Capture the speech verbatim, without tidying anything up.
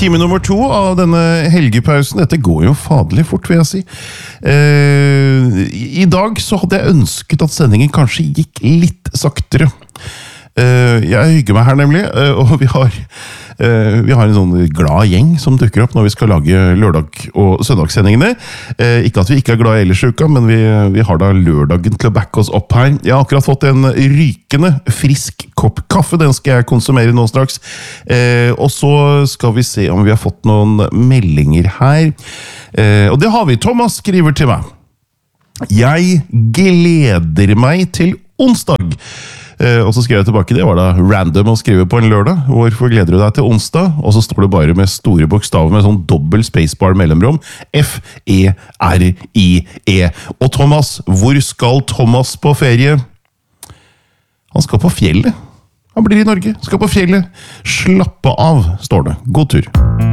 Time nummer to av denne helgepausen. Dette går jo fadelig fort, vil jeg si. Eh, I dag så hadde jeg ønsket at sendingen kanskje gikk litt saktere. Eh, jeg hygger meg her nemlig, eh, og vi har, eh, vi har en sånn glad gjeng som dukker opp når vi skal lage lørdag- og søndagssendingene. Eh, ikke at vi ikke er glad i ellers i uka, men vi, vi har da lørdagen til å backe oss opp her. Jeg har akkurat fått en rykende frisk kopp kaffe, den skal jeg konsumere nå straks. Eh, og så skal vi se om vi har fått noen meldinger her. Eh, og det har vi. Thomas skriver til meg. Jeg gleder meg til onsdag. Uh, og så skrev jeg tilbake, det var da random å skrive på en lørdag. Hvorfor gleder du deg til onsdag? Og så står det bare med store bokstaver med sånn dobbelt spacebar mellomrom. F E R I E. Og Thomas, hvor skal Thomas på ferie? Han skal på fjellet. Han blir i Norge, skal på fjellet. Slappe av, står det. God tur.